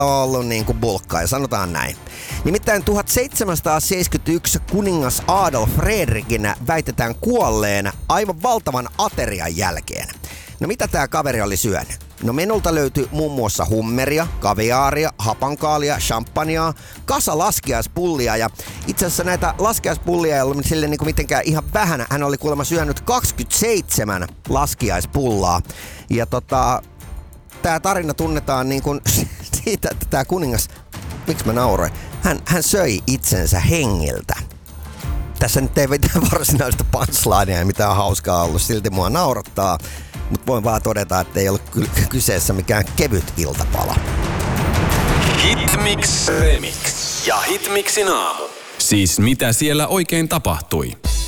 ollut niin kuin bulkkaa, sanotaan näin. Nimittäin 1771 kuningas Adolf Fredrikin väitetään kuolleen aivan valtavan aterian jälkeen. No mitä tää kaveri oli syönyt? No menulta löytyi muun muassa hummeria, kaviaaria, hapankaalia, champagnea, kasa laskiaispullia ja itse asiassa näitä laskiaispullia ei ollut sille niinku mitenkään ihan vähän. Hän oli kuulemma syönyt 27 laskiaispullaa ja tää tarina tunnetaan niinku siitä, että tää kuningas, miksi mä nauroin, hän söi itsensä hengiltä. Tässä nyt ei mitään varsinaista punchlinea ja mitään hauskaa ollut, silti mua naurattaa. Mutta voin vaan todeta, että ei ollut kyseessä mikään kevyt iltapala. Hitmix Remix ja Hitmixin aamu. Siis mitä siellä oikein tapahtui?